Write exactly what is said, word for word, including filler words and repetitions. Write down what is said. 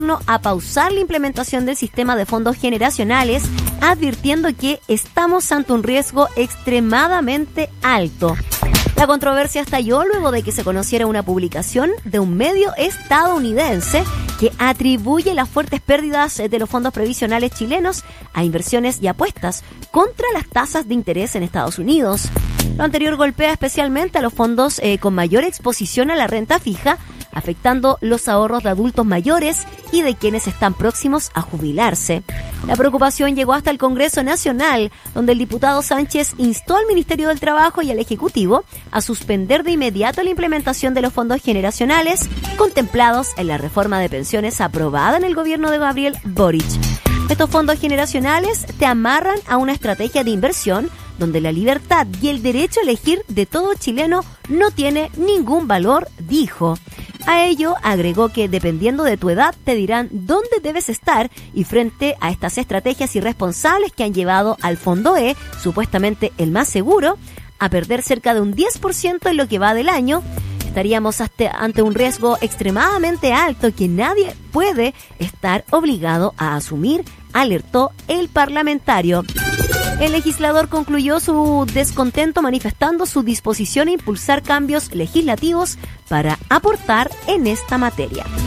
a pausar la implementación del sistema de fondos generacionales, advirtiendo que estamos ante un riesgo extremadamente alto. La controversia estalló luego de que se conociera una publicación de un medio estadounidense que atribuye las fuertes pérdidas de los fondos previsionales chilenos a inversiones y apuestas contra las tasas de interés en Estados Unidos. Lo anterior golpea especialmente a los fondos eh, con mayor exposición a la renta fija, afectando los ahorros de adultos mayores y de quienes están próximos a jubilarse. La preocupación llegó hasta el Congreso Nacional, donde el diputado Sánchez instó al Ministerio del Trabajo y al Ejecutivo a suspender de inmediato la implementación de los fondos generacionales contemplados en la reforma de pensiones aprobada en el gobierno de Gabriel Boric. Estos fondos generacionales te amarran a una estrategia de inversión donde la libertad y el derecho a elegir de todo chileno no tiene ningún valor, dijo. A ello agregó que dependiendo de tu edad te dirán dónde debes estar, y frente a estas estrategias irresponsables que han llevado al Fondo E, supuestamente el más seguro, a perder cerca de un diez por ciento en lo que va del año, estaríamos ante un riesgo extremadamente alto que nadie puede estar obligado a asumir, alertó el parlamentario. El legislador concluyó su descontento manifestando su disposición a impulsar cambios legislativos para aportar en esta materia.